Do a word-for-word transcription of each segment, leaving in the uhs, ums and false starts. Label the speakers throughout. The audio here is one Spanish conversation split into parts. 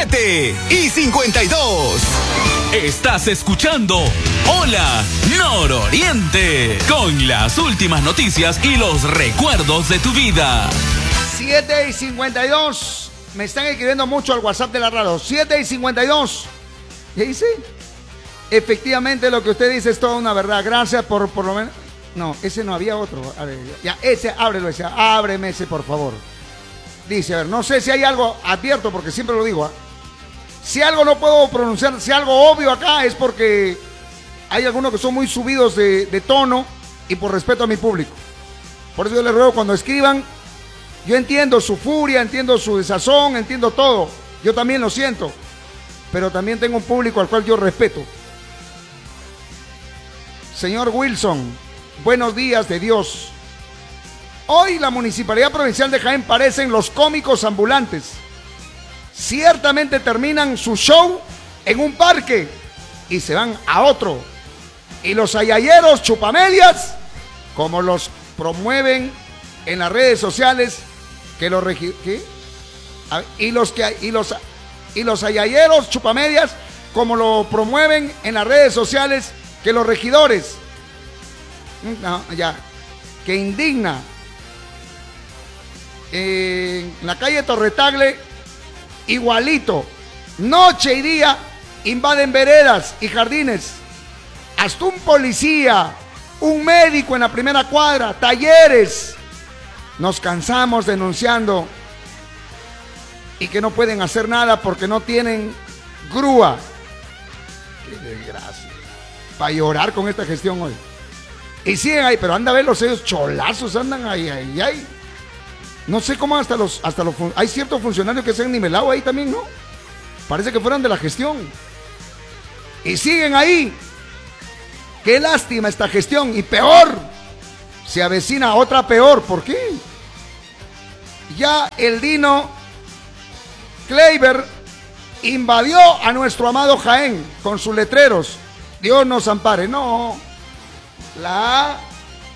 Speaker 1: siete y cincuenta y dos. Estás escuchando Hola Nororiente, con las últimas noticias y los recuerdos de tu vida.
Speaker 2: siete y cincuenta y dos. Me están escribiendo mucho al WhatsApp de la radio. siete y cincuenta y dos. ¿Qué dice? Efectivamente, lo que usted dice es toda una verdad. Gracias por por lo menos. No, ese no, había otro. A ver, ya, ese, ábrelo ese. Ábreme ese, por favor. Dice, a ver, no sé si hay algo, advierto porque siempre lo digo, ¿eh? Si algo no puedo pronunciar, si algo obvio acá es porque hay algunos que son muy subidos de, de tono y por respeto a mi público. Por eso yo les ruego cuando escriban, yo entiendo su furia, entiendo su desazón, entiendo todo. Yo también lo siento, pero también tengo un público al cual yo respeto. Señor Wilson, buenos días de Dios. Hoy la Municipalidad Provincial de Jaén parecen los cómicos ambulantes. Ciertamente terminan su show en un parque y se van a otro. Y los ayayeros chupamedias, como los promueven en las redes sociales, que los regi- ¿qué? Y los que y los y los ayayeros chupamedias, como lo promueven en las redes sociales, que los regidores, no, ya, que indigna. En la calle Torretagle, igualito, noche y día invaden veredas y jardines. Hasta un policía, un médico en la primera cuadra, talleres. Nos cansamos denunciando y que no pueden hacer nada porque no tienen grúa. Qué desgracia. Para llorar con esta gestión hoy. Y siguen ahí, pero anda a ver los sellos cholazos, andan ahí, ahí, ahí. No sé cómo hasta los, hasta los, hay ciertos funcionarios que se han nivelado ahí también, ¿no? Parece que fueran de la gestión. Y siguen ahí. Qué lástima esta gestión. Y peor, se avecina otra peor. ¿Por qué? Ya el Dino Kleiber invadió a nuestro amado Jaén con sus letreros. Dios nos ampare. No. La A.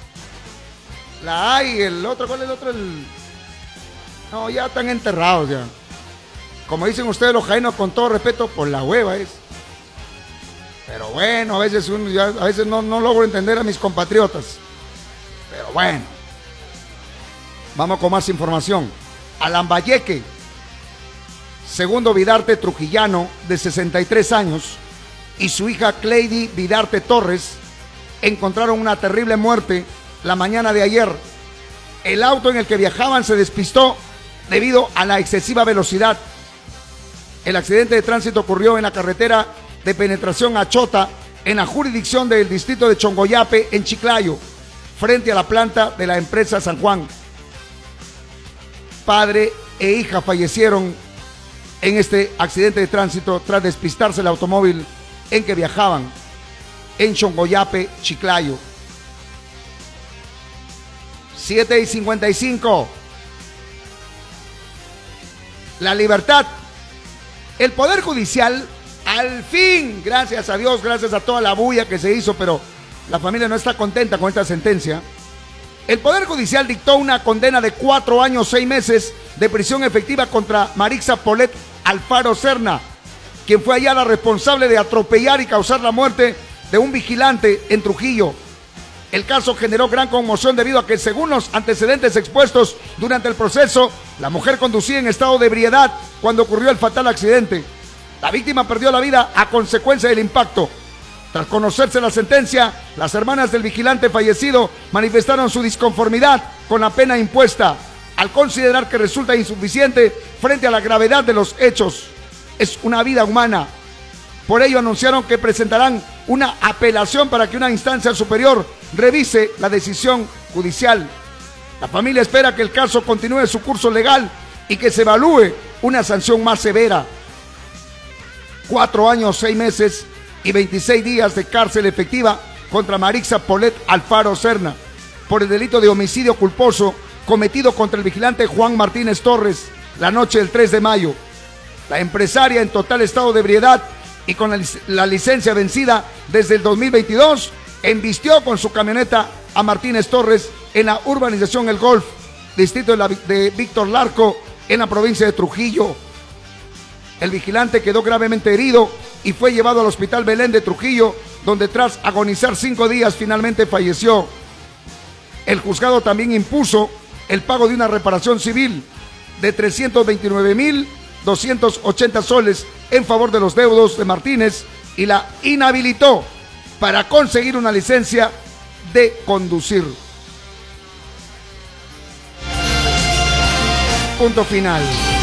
Speaker 2: La A y el otro, ¿cuál es el otro? El... No, ya están enterrados ya. Como dicen ustedes los jaenos, con todo respeto, por la hueva es. Pero bueno, a veces uno ya, a veces no, no logro entender a mis compatriotas. Pero bueno. Vamos con más información. Alambayeque, Segundo Vidarte Trujillano, de sesenta y tres años, y su hija Cleidy Vidarte Torres, encontraron una terrible muerte la mañana de ayer. El auto en el que viajaban se despistó debido a la excesiva velocidad. El accidente de tránsito ocurrió en la carretera de penetración a Chota, en la jurisdicción del distrito de Chongoyape, en Chiclayo, frente a la planta de la empresa San Juan. Padre e hija fallecieron en este accidente de tránsito tras despistarse el automóvil en que viajaban en Chongoyape, Chiclayo. siete y cincuenta y cinco. La Libertad. El Poder Judicial, al fin, gracias a Dios, gracias a toda la bulla que se hizo, pero la familia no está contenta con esta sentencia. El Poder Judicial dictó una condena de cuatro años, seis meses de prisión efectiva contra Marixa Polet Alfaro Serna, quien fue hallada responsable de atropellar y causar la muerte de un vigilante en Trujillo. El caso generó gran conmoción debido a que, según los antecedentes expuestos durante el proceso, la mujer conducía en estado de ebriedad cuando ocurrió el fatal accidente. La víctima perdió la vida a consecuencia del impacto. Tras conocerse la sentencia, las hermanas del vigilante fallecido manifestaron su disconformidad con la pena impuesta, al considerar que resulta insuficiente frente a la gravedad de los hechos. Es una vida humana. Por ello anunciaron que presentarán una apelación para que una instancia superior revise la decisión judicial. La familia espera que el caso continúe su curso legal y que se evalúe una sanción más severa. Cuatro años, seis meses y veintiséis días de cárcel efectiva contra Marixa Polet Alfaro Serna por el delito de homicidio culposo cometido contra el vigilante Juan Martínez Torres la noche del tres de mayo. La empresaria, en total estado de ebriedad y con la, lic- la licencia vencida desde el dos mil veintidós, embistió con su camioneta a Martínez Torres en la urbanización El Golf, distrito de, la, de Víctor Larco, en la provincia de Trujillo. El vigilante quedó gravemente herido y fue llevado al Hospital Belén de Trujillo, donde tras agonizar cinco días finalmente falleció. El juzgado también impuso el pago de una reparación civil de trescientos veintinueve mil doscientos ochenta soles en favor de los deudos de Martínez y la inhabilitó para conseguir una licencia de conducir. Punto final.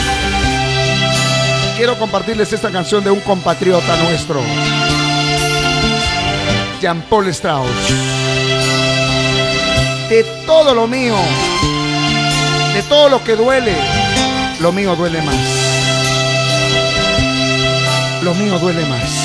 Speaker 2: Quiero compartirles esta canción de un compatriota nuestro, Jean-Paul Strauss. De todo lo mío, de todo lo que duele, lo mío duele más. Lo mío duele más.